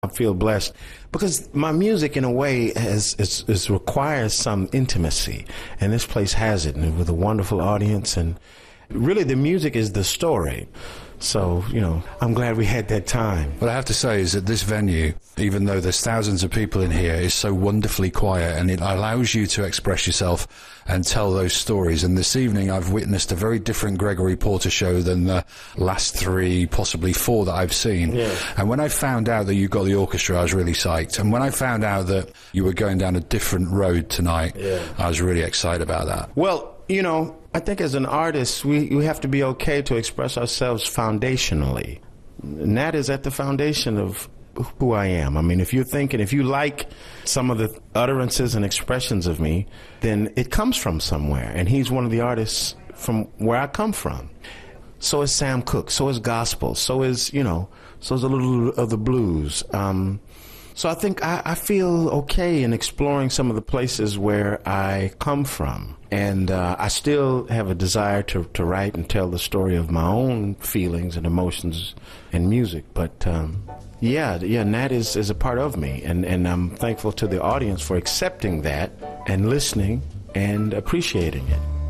I feel blessed because my music, in a way, requires some intimacy, and this place has it, and with a wonderful audience, and really the music is the story. So, I'm glad we had that time. What I have to say is that this venue, even though there's thousands of people in here, is so wonderfully quiet, and it allows you to express yourself and tell those stories. And this evening I've witnessed a very different Gregory Porter show than the last 3, possibly 4 that I've seen. Yeah. And when I found out that you got the orchestra, I was really psyched. And when I found out that you were going down a different road tonight, I was really excited about that. Well, I think as an artist, we have to be okay to express ourselves foundationally. And that is at the foundation of who I am. I mean, if you like some of the utterances and expressions of me, then it comes from somewhere. And he's one of the artists from where I come from. So is Sam Cooke. So is gospel. So is a little of the blues. So I think I feel okay in exploring some of the places where I come from. And I still have a desire to write and tell the story of my own feelings and emotions and music. But, Nat is a part of me. And I'm thankful to the audience for accepting that and listening and appreciating it.